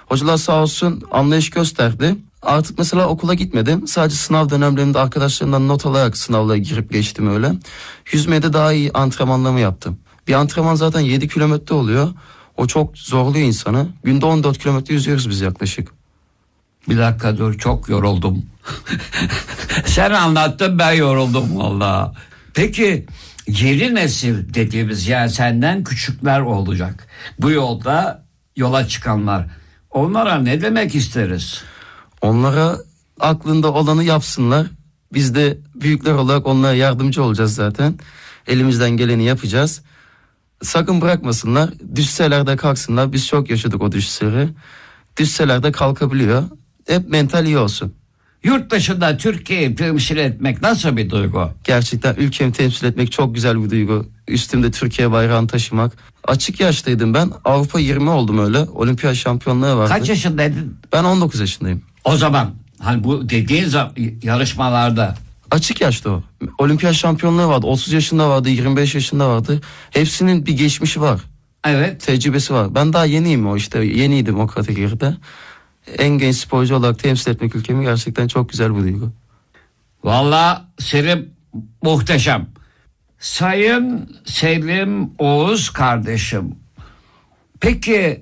Hocalar sağ olsun anlayış gösterdi. Artık mesela okula gitmedim. Sadece sınav dönemlerinde arkadaşlarımdan not alarak sınavlara girip geçtim öyle. Yüzmeye de daha iyi antrenmanlarımı yaptım. Bir antrenman zaten 7 kilometre oluyor. O çok zorluyor insanı. Günde 14 kilometre yüzüyoruz biz yaklaşık. Bir dakika dur, çok yoruldum. Sen anlattın, ben yoruldum valla. Peki yeni nesil dediğimiz, yani senden küçükler olacak. Bu yolda yola çıkanlar. Onlara ne demek isteriz? Onlara aklında olanı yapsınlar. Biz de büyükler olarak onlara yardımcı olacağız zaten. Elimizden geleni yapacağız. Sakın bırakmasınlar. Düşseler de kalksınlar. Biz çok yaşadık o düşüşleri. Düşseler de kalkabiliyor. Hep mental iyi olsun. Yurt dışında Türkiye'yi temsil etmek nasıl bir duygu? Gerçekten ülkemi temsil etmek çok güzel bir duygu. Üstümde Türkiye bayrağını taşımak. Açık yaştaydım ben. Avrupa 20 oldum öyle. Olimpiyat şampiyonluğu vardı. Kaç yaşındaydın? Ben 19 yaşındayım. O zaman hani bu dediğin yarışmalarda. Açık yaşta o. Olimpiyat şampiyonluğu vardı. 30 yaşında vardı, 25 yaşında vardı. Hepsinin bir geçmişi var. Evet. Tecrübesi var. Ben daha yeniyim o işte. Yeniydim o kategoride. En genç sporcu olarak temsil etmek ülkemi gerçekten çok güzel bir duygu. Vallahi Selim muhteşem. Sayın Selim Oğuz kardeşim. Peki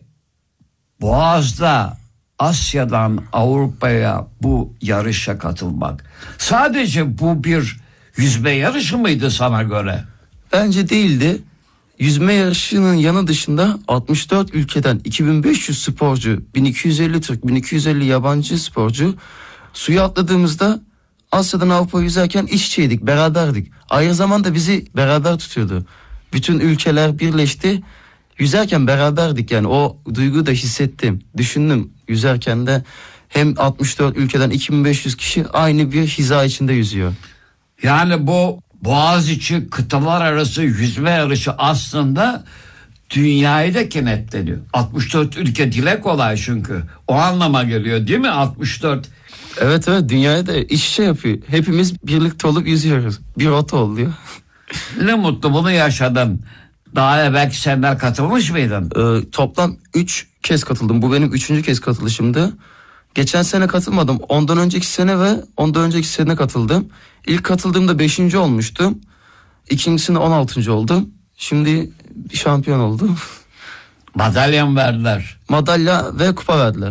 Boğaz'da Asya'dan Avrupa'ya bu yarışa katılmak, sadece bu bir yüzme yarışı mıydı sana göre? Bence değildi. Yüzme yarışının yanı dışında 64 ülkeden 2500 sporcu, 1250 Türk, 1250 yabancı sporcu suya atladığımızda Asya'dan Avrupa'ya yüzerken iç içeydik, beraberdik. Ayrı zamanda bizi beraber tutuyordu. Bütün ülkeler birleşti. Yüzerken beraberdik, yani o duyguyu da hissettim. Düşündüm yüzerken de hem 64 ülkeden 2500 kişi aynı bir hiza içinde yüzüyor. Yani bu Boğaziçi kıtalar arası yüzme yarışı aslında dünyayı da kenetleniyor. 64 ülke dile kolay çünkü. O anlama geliyor değil mi 64? Evet dünyaya da iç içe yapıyor. Hepimiz birlikte olup yüzüyoruz. Bir rota oluyor. Ne mutlu bunu yaşadın. Daha evvelki seneler katılmış mıydın? Toplam 3 kez katıldım. Bu benim 3. kez katılışımdı. Geçen sene katılmadım. Ondan önceki sene ve ondan önceki sene katıldım. İlk katıldığımda 5. olmuştum. İkincisinde 16. oldum. Şimdi şampiyon oldum. Madalya mı verdiler? Madalya ve kupa verdiler.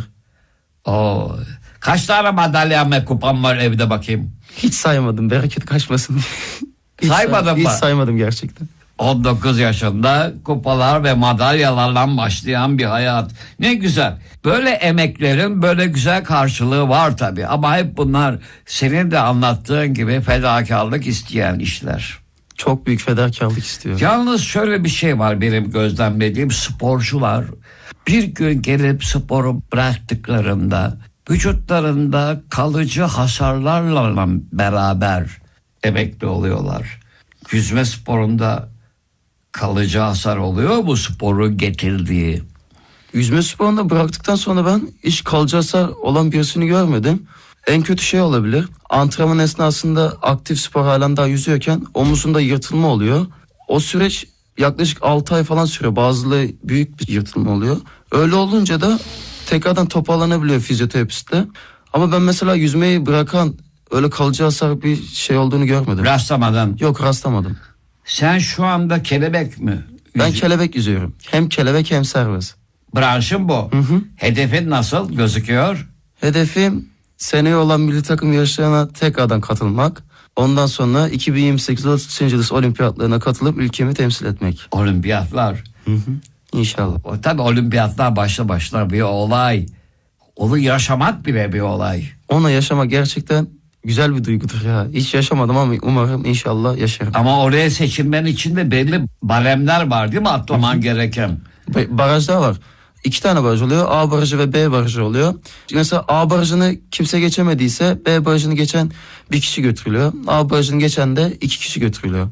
Oo. Kaç tane madalya ve kupam var evde bakayım? Hiç saymadım, bereket kaçmasın diye. Saymadın mı? Hiç saymadım gerçekten. 19 yaşında kupalar ve madalyalarla başlayan bir hayat. Ne güzel. Böyle emeklerin böyle güzel karşılığı var tabii. Ama hep bunlar senin de anlattığın gibi fedakarlık isteyen işler. Çok büyük fedakarlık istiyor. Yalnız şöyle bir şey var benim gözlemlediğim, sporcular bir gün gelip sporu bıraktıklarında vücutlarında kalıcı hasarlarla beraber emekli oluyorlar. Yüzme sporunda kalıcı hasar oluyor mu sporu getirdiği? Yüzme sporunda bıraktıktan sonra ben hiç kalıcı hasar olan birisini görmedim. En kötü şey olabilir. Antrenman esnasında aktif spor halen daha yüzüyorken omuzunda yırtılma oluyor. O süreç yaklaşık 6 ay falan sürüyor. Bazıları büyük bir yırtılma oluyor. Öyle olunca da tekrardan toparlanabiliyor fizyoterapistle. Ama ben mesela yüzmeyi bırakan öyle kalıcı hasar bir şey olduğunu görmedim. Rastlamadan. Yok, rastlamadım. Sen şu anda kelebek mi? Ben kelebek yüzüyorum. Hem kelebek hem serbest. Branşın bu. Hı. Hedefin nasıl gözüküyor? Hedefim seneye olan milli takım yarışlarına tekrardan katılmak. Ondan sonra 2028 Los Angeles olimpiyatlarına katılıp ülkemi temsil etmek. Olimpiyatlar. İnşallah. Tabii olimpiyatlar başlı başına bir olay. Onu yaşamak bile bir olay. Ona yaşamak gerçekten güzel bir duygudur ya. Hiç yaşamadım ama umarım inşallah yaşarım. Ama oraya seçilmen için de belli baremler var değil mi atlaman gereken? Barajlar var. 2 tane baraj oluyor. A barajı ve B barajı oluyor. Mesela A barajını kimse geçemediyse B barajını geçen bir kişi götürülüyor. A barajını geçen de 2 kişi götürülüyor.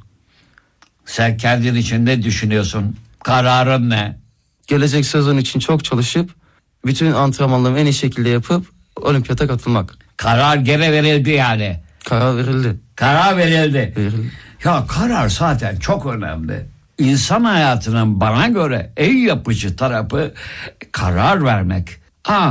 Sen kendin için ne düşünüyorsun? Kararın ne? Gelecek sezon için çok çalışıp bütün antrenmanlarımı en iyi şekilde yapıp olimpiyata katılmak. Karar gene verildi yani. Karar verildi. Karar verildi. Verildi. Ya karar zaten çok önemli. İnsan hayatının bana göre en yapıcı tarafı karar vermek.